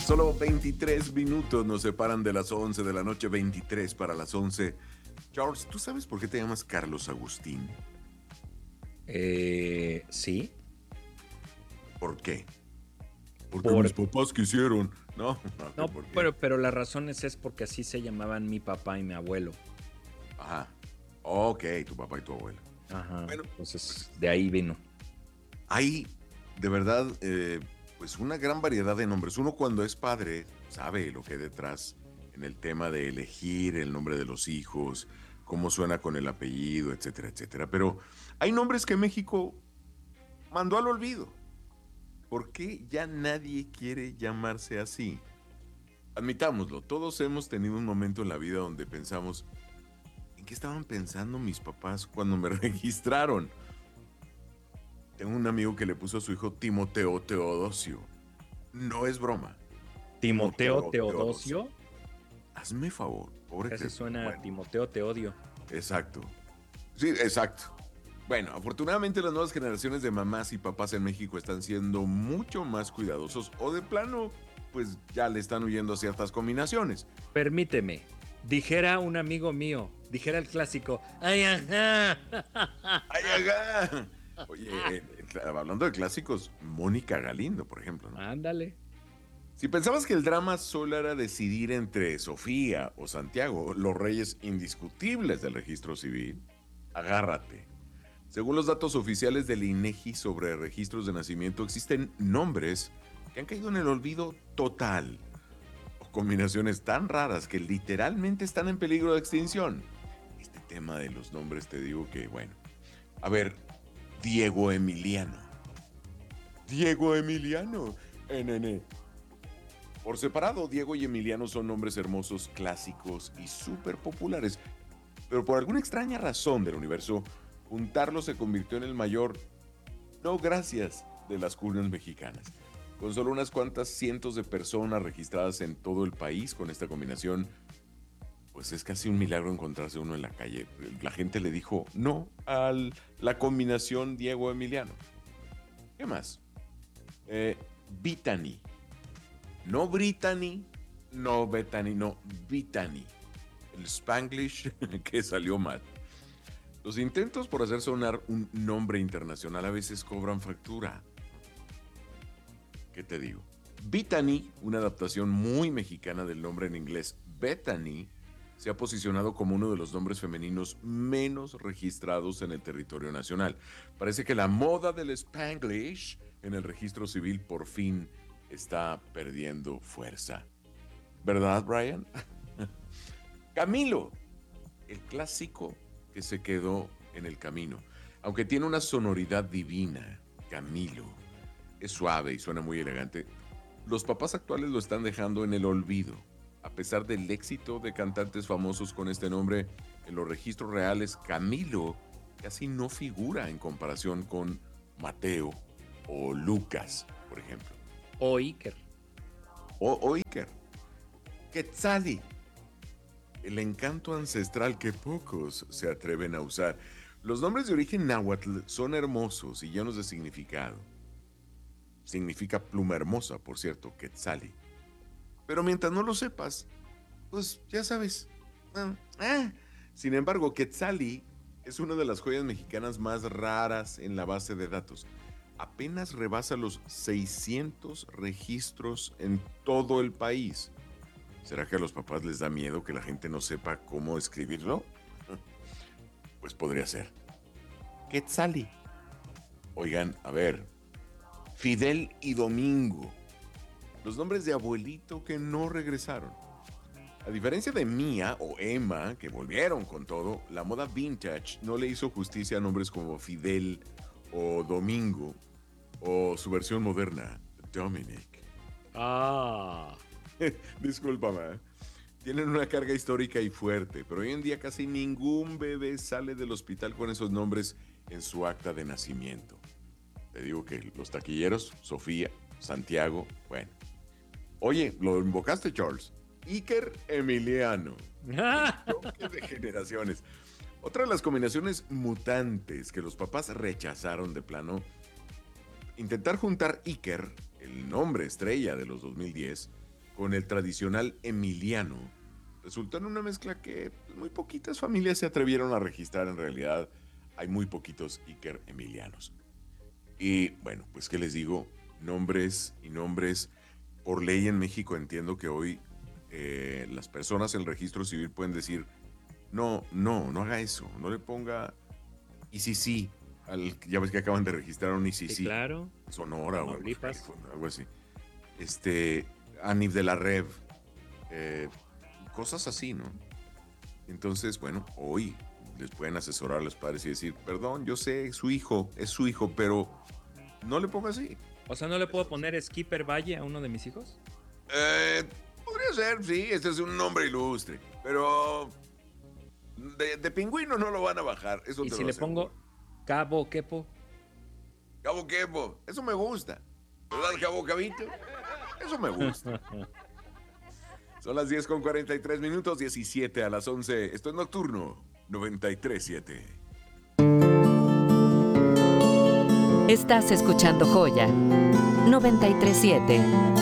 Solo 23 minutos nos separan de las 11 de la noche, 23 para las 11. Charles, ¿tú sabes por qué te llamas Carlos Agustín? Sí, ¿Por qué? Porque mis por, papás quisieron. No, no, ¿por qué? pero la razón es porque así se llamaban mi papá y mi abuelo. Ajá. Ok, tu papá y tu abuela. Ajá, Bueno, entonces pues de ahí vino. hay de verdad, pues una gran variedad de nombres. Uno cuando es padre sabe lo que hay detrás en el tema de elegir el nombre de los hijos, cómo suena con el apellido, etcétera, etcétera. Pero hay nombres que México mandó al olvido. ¿Por qué ya nadie quiere llamarse así? Admitámoslo, todos hemos tenido un momento en la vida donde pensamos, ¿en qué estaban pensando mis papás cuando me registraron? Tengo un amigo que le puso a su hijo Timoteo Teodosio. No es broma. Timoteo Timoteo Teodosio. Teodosio, Hazme favor, pobre casi criatura. suena a Bueno, Timoteo te odio. exacto. Sí, exacto. Bueno, afortunadamente las nuevas generaciones de mamás y papás en México están siendo mucho más cuidadosos o de plano, pues ya le están huyendo a ciertas combinaciones. Permíteme, dijera un amigo mío, dijera el clásico, ¡ay, ajá! ¡Ay, acá! Oye, hablando de clásicos, Mónica Galindo, por ejemplo, ¿no? Ándale. Si pensabas que el drama solo era decidir entre Sofía o Santiago, los reyes indiscutibles del registro civil, agárrate. Según los datos oficiales del INEGI sobre registros de nacimiento, existen nombres que han caído en el olvido total, o combinaciones tan raras que literalmente están en peligro de extinción. Este tema de los nombres te digo que, bueno, a ver, Diego Emiliano. Diego Emiliano. NN. Por separado, Diego y Emiliano son nombres hermosos, clásicos y súper populares, pero por alguna extraña razón del universo, juntarlos se convirtió en el mayor no gracias de las cunas mexicanas. Con solo unas cuantas cientos de personas registradas en todo el país con esta combinación, pues es casi un milagro encontrarse uno en la calle. La gente le dijo no a la combinación Diego Emiliano. ¿Qué más? Eh, Vitani. No Brittany, no Bethany, no Vitani. El Spanglish que salió mal. Los intentos por hacer sonar un nombre internacional a veces cobran factura. ¿Qué te digo? Bethany, una adaptación muy mexicana del nombre en inglés Bethany, se ha posicionado como uno de los nombres femeninos menos registrados en el territorio nacional. Parece que la moda del Spanglish en el registro civil por fin está perdiendo fuerza. ¿Verdad, Brian? Camilo, el clásico que se quedó en el camino. Aunque tiene una sonoridad divina, Camilo es suave y suena muy elegante, los papás actuales lo están dejando en el olvido. A pesar del éxito de cantantes famosos con este nombre, en los registros reales, Camilo casi no figura en comparación con Mateo o Lucas, por ejemplo. O Iker. O Iker. Quetzali, el encanto ancestral que pocos se atreven a usar. Los nombres de origen náhuatl son hermosos y llenos de significado. Significa pluma hermosa, por cierto, Quetzali. Pero mientras no lo sepas, pues ya sabes. Ah, ah. Sin embargo, Quetzali es una de las joyas mexicanas más raras en la base de datos. Apenas rebasa los 600 registros en todo el país. ¿Será que a los papás les da miedo que la gente no sepa cómo escribirlo? Pues podría ser. Quetzali. Oigan, a ver. Fidel y Domingo. Los nombres de abuelito que no regresaron. A diferencia de Mía o Emma, que volvieron con todo, la moda vintage no le hizo justicia a nombres como Fidel o Domingo o su versión moderna, Dominic. Ah. Discúlpame. Tienen una carga histórica y fuerte, pero hoy en día casi ningún bebé sale del hospital con esos nombres en su acta de nacimiento. Te digo que los taquilleros, Sofía, Santiago, bueno. Oye, lo invocaste, Charles. Iker Emiliano. El choque de generaciones. Otra de las combinaciones mutantes que los papás rechazaron de plano, intentar juntar Iker, el nombre estrella de los 2010, con el tradicional Emiliano, resultó en una mezcla que muy poquitas familias se atrevieron a registrar. En realidad, hay muy poquitos Iker Emilianos. Y bueno, pues qué les digo, nombres y nombres. Por ley en México entiendo que hoy las personas en el registro civil pueden decir, no haga eso, no le ponga ICC, ya ves que acaban de registrar un ICC, Sí, claro. Sonora o Tamaulipas. algo así. Anif de la Rev, cosas así, ¿no? Entonces, bueno, hoy les pueden asesorar a los padres y decir, perdón, yo sé, es su hijo, pero no le ponga así. O sea, ¿no le puedo poner Skipper Valle a uno de mis hijos? Podría ser, sí, este es un nombre ilustre, pero de pingüino no lo van a bajar, eso Y te si lo le aseguro. pongo Cabo Quepo. Cabo Quepo, eso me gusta. ¿Verdad, Cabo Cabito? Eso me gusta. Son las 10:43, 17 a las 11. Esto es Nocturno 93.7. Estás escuchando Joya 93.7.